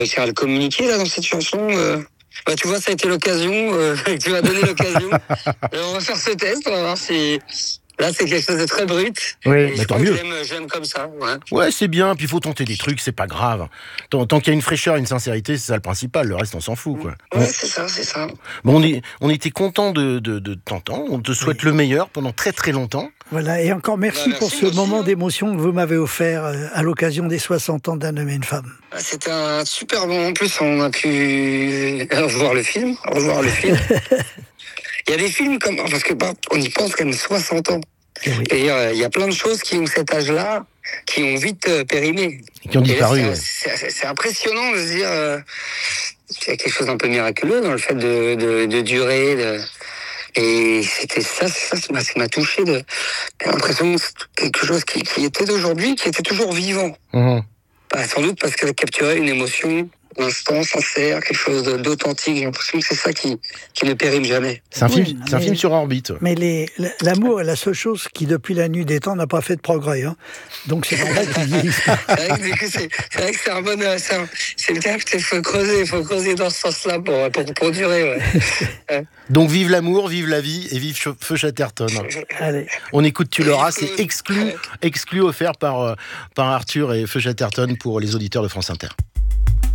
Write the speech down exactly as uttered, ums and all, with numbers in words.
réussir à le communiquer là dans cette chanson. Euh... Bah, tu vois, ça a été l'occasion. Euh, tu m'as donné l'occasion. Alors, on va faire ce test. On va voir si. Là, c'est quelque chose de très brut. Oui, bah tant mieux. J'aime, j'aime comme ça. Ouais, ouais c'est bien. Puis il faut tenter des trucs, c'est pas grave. Tant, tant qu'il y a une fraîcheur, une sincérité, c'est ça le principal. Le reste, on s'en fout, quoi. Ouais, on... c'est ça, c'est ça. Bon, on, est, on était content de, de, de t'entendre. On te souhaite oui. le meilleur pendant très très longtemps. Voilà, et encore merci, bah, merci pour ce aussi, moment hein. d'émotion que vous m'avez offert à l'occasion des soixante ans d'Un homme et une femme. C'était un super moment. En plus, on a pu revoir le film. Revoir le film. Il y a des films comme. Parce que bah, on y pense quand même soixante ans. Et il oui. euh, y a plein de choses qui ont cet âge-là, qui ont vite euh, périmé. Et qui ont disparu. Là, ouais. c'est, c'est, c'est impressionnant de se dire. Euh, il y a quelque chose d'un peu miraculeux dans le fait de, de, de durer. De... Et c'était ça, ça, ça m'a, ça m'a touché. De... J'ai l'impression que c'était quelque chose qui, qui était d'aujourd'hui, qui était toujours vivant. Mmh. Bah, sans doute parce qu'elle a capturé une émotion. L'instant sincère, quelque chose d'authentique. J'ai l'impression que c'est ça qui, qui ne périme jamais. C'est un, oui, film, c'est un film sur orbite. Mais les, l'amour est la seule chose qui, depuis la nuit des temps, n'a pas fait de progrès. Hein. Donc c'est normal qu'il vieillisse pas. C'est vrai que c'est, c'est, vrai que c'est un bon... C'est, un, c'est le cas, il faut creuser, il faut creuser dans ce sens-là pour, pour, pour durer. Ouais. Ouais. Donc vive l'amour, vive la vie et vive Feu Chatterton. Allez. On écoute Tu l'auras, c'est exclu, exclu offert par, par Arthur et Feu Chatterton pour les auditeurs de France Inter.